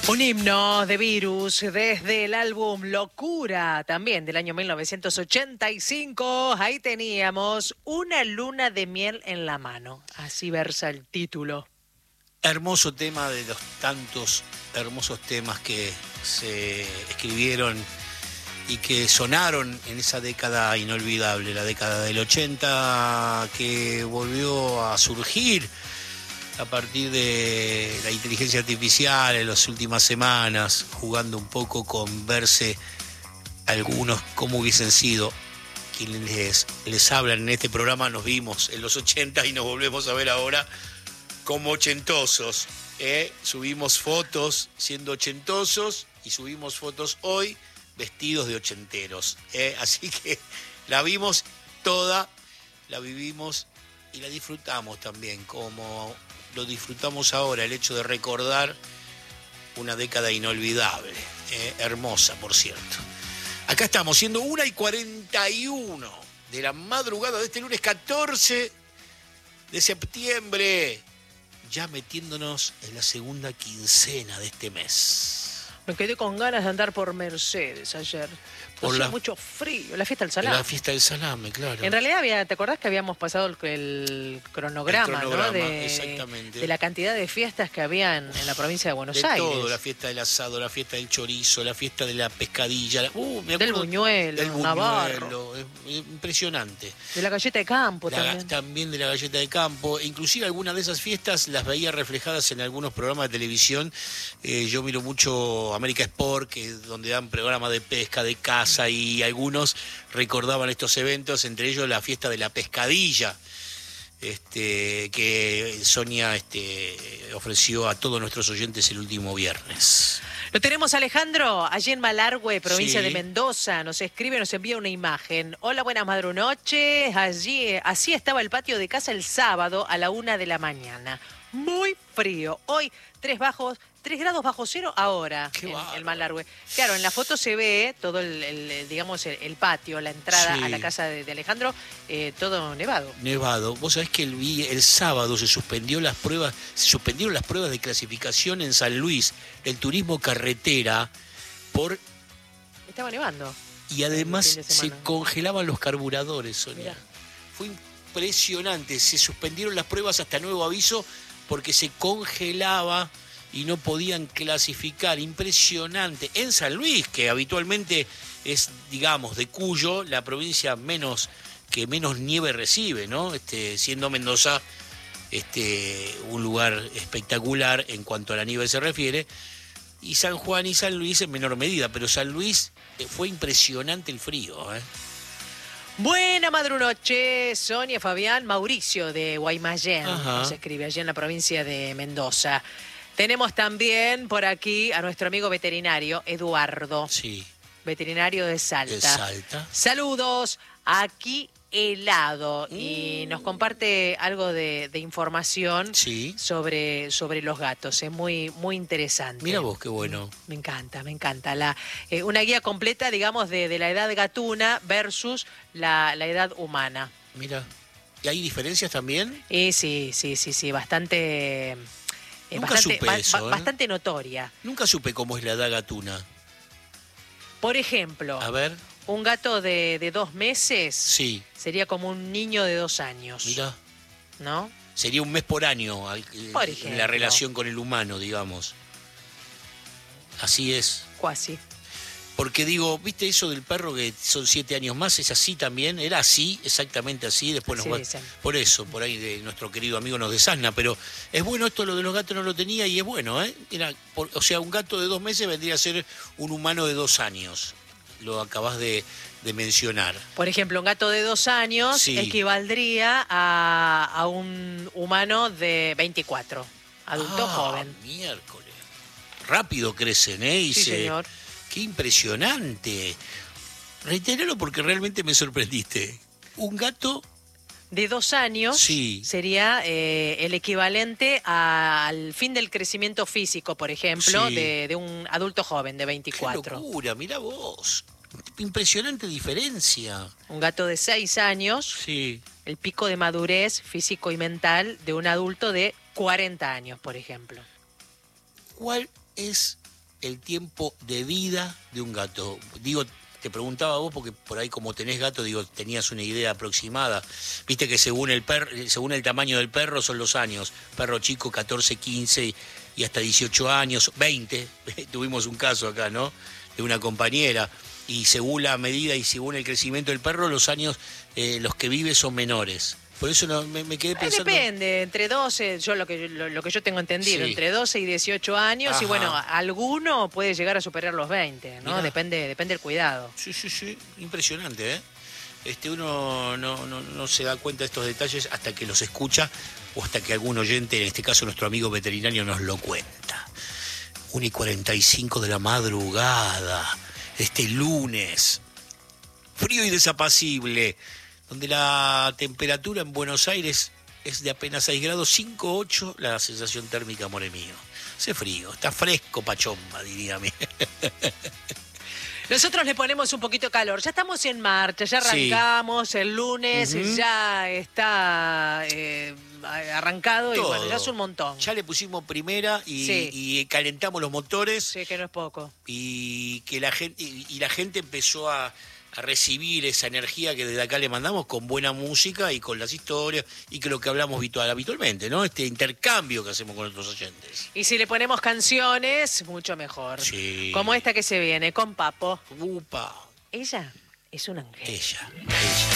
Un himno de Virus desde el álbum Locura, también del año 1985. Ahí teníamos Una luna de miel en la mano. Así versa el título. Hermoso tema de los tantos hermosos temas que se escribieron y que sonaron en esa década inolvidable, la década del 80, que volvió a surgir a partir de la inteligencia artificial en las últimas semanas, jugando un poco con verse algunos cómo hubiesen sido quienes les hablan en este programa. Nos vimos en los 80 y nos volvemos a ver ahora como ochentosos. Subimos fotos siendo ochentosos y subimos fotos hoy vestidos de ochenteros. Así que la vimos toda, la vivimos y la disfrutamos también, como lo disfrutamos ahora, el hecho de recordar una década inolvidable, hermosa, por cierto. Acá estamos, siendo 1:41 de la madrugada de este lunes 14 de septiembre, ya metiéndonos en la segunda quincena de este mes. Me quedé con ganas de andar por Mercedes ayer. Hacía mucho frío, la fiesta del salame. La fiesta del salame, claro. En realidad, ¿te acordás que habíamos pasado el cronograma, ¿no? Exactamente. De la cantidad de fiestas que había en la provincia de Buenos Aires. Todo, la fiesta del asado, la fiesta del chorizo, la fiesta de la pescadilla, del buñuelo, Navarro. Impresionante. De la galleta de campo también. También de la galleta de campo. Inclusive algunas de esas fiestas las veía reflejadas en algunos programas de televisión. Yo miro mucho América Sport, donde dan programas de pesca, de caza, y algunos recordaban estos eventos, entre ellos la fiesta de la pescadilla, que Sonia ofreció a todos nuestros oyentes el último viernes. Lo tenemos Alejandro, allí en Malargüe, provincia de Mendoza. Nos escribe, nos envía una imagen. Hola, buenas madrunoches. Así estaba el patio de casa el sábado a la 1 de la mañana. Muy frío. Hoy 3 grados bajo cero ahora en el Malargüe. Claro, en la foto se ve todo el patio, la entrada a la casa de Alejandro, todo nevado. Nevado. Vos sabés que el sábado se suspendieron las pruebas de clasificación en San Luis del turismo carretera Estaba nevando. Y además se congelaban los carburadores, Sonia. Mirá. Fue impresionante. Se suspendieron las pruebas hasta nuevo aviso porque se congelaba y no podían clasificar. Impresionante. En San Luis, que habitualmente es, digamos, de Cuyo, la provincia que menos nieve recibe, ¿no? Siendo Mendoza un lugar espectacular en cuanto a la nieve se refiere, y San Juan y San Luis en menor medida, pero San Luis fue impresionante el frío, Buena madrunoche, Sonia, Fabián, Mauricio de Guaymallén, nos escribe allí en la provincia de Mendoza. Tenemos también por aquí a nuestro amigo veterinario, Eduardo. Sí. Veterinario de Salta. De Salta. Saludos, aquí helado. Y nos comparte algo de información sobre los gatos. Es muy, muy interesante. Mira vos, qué bueno. Me encanta. Una guía completa, digamos, de la edad gatuna versus la edad humana. Mira. ¿Y hay diferencias también? Sí, bastante... Nunca supe eso, bastante notoria. Nunca supe cómo es la edad gatuna. Por ejemplo, a ver, un gato de 2 meses sería como un niño de 2 años. Mirá. ¿No? Sería un mes por año en la relación con el humano, digamos. Así es. Cuasi. Porque digo, ¿viste eso del perro que son 7 años más? ¿Es así también? ¿Era así, exactamente así? Después por eso, por ahí nuestro querido amigo nos desasna, pero es bueno esto, lo de los gatos no lo tenía y es bueno, o sea, un gato de 2 meses vendría a ser un humano de 2 años. Lo acabas de mencionar. Por ejemplo, un gato de 2 años equivaldría a un humano de 24, adulto joven. Miércoles. Rápido crecen, señor. ¡Qué impresionante! Reitéralo porque realmente me sorprendiste. Un gato de 2 años sería el equivalente al fin del crecimiento físico, por ejemplo, de un adulto joven de 24. ¡Qué locura! Mirá vos. Impresionante diferencia. Un gato de 6 años, el pico de madurez físico y mental de un adulto de 40 años, por ejemplo. ¿Cuál es el tiempo de vida de un gato? Digo, te preguntaba a vos porque por ahí como tenés gato, digo, tenías una idea aproximada. Viste que según el tamaño del perro son los años. Perro chico 14, 15 y hasta 18 años, 20. Tuvimos un caso acá, ¿no? De una compañera. Y según la medida y según el crecimiento del perro, los años los que vive son menores. Por eso me quedé pensando... Depende, entre 12, lo que yo tengo entendido, Sí. entre 12 y 18 años, Ajá. y bueno, alguno puede llegar a superar los 20, ¿no? Mirá. Depende del cuidado. Sí, impresionante, ¿eh? Uno no se da cuenta de estos detalles hasta que los escucha o hasta que algún oyente, en este caso nuestro amigo veterinario, nos lo cuenta. 1:45 de la madrugada, este lunes, frío y desapacible, donde la temperatura en Buenos Aires es de apenas 6 grados, 5,8 la sensación térmica, amore mío. Hace frío, está fresco, pachomba, diría a mí. Nosotros le ponemos un poquito de calor. Ya estamos en marcha, ya arrancamos el lunes, ya está arrancado y Todo. bueno, ya es un montón. Ya le pusimos primera y calentamos los motores Sí, que no es poco. y que la gente empezó a recibir esa energía que desde acá le mandamos con buena música y con las historias y que lo que hablamos habitualmente, ¿no? Este intercambio que hacemos con nuestros oyentes. Y si le ponemos canciones, mucho mejor. Sí. Como esta que se viene, con Papo. Upa, Ella es un ángel. ella.